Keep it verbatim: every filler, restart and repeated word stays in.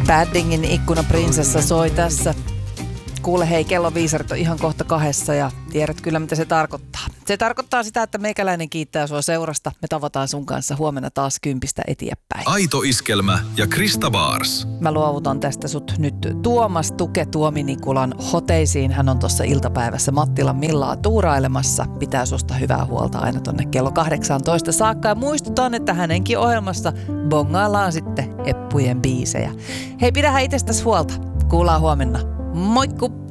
Paddingin Ikkunaprinsessa soi tässä. Kuule hei, kello viisarit on ihan kohta kahdessa ja tiedät kyllä mitä se tarkoittaa. Se tarkoittaa sitä, että meikäläinen kiittää sua seurasta. Me tavataan sun kanssa huomenna taas kympistä eteenpäin. Aito Iskelmä ja Krista Baars. Mä luovutan tästä sut nyt Tuomas Tuke Tuominikulan hoteisiin. Hän on tuossa iltapäivässä Mattilan Millaa tuurailemassa. Pitää susta hyvää huolta aina tonne kello kahdeksantoista saakka. Ja muistutan, että hänenkin ohjelmassa bongaillaan sitten eppujen biisejä. Hei, pidähän itsestäsi huolta. Kuullaan huomenna. Moikku!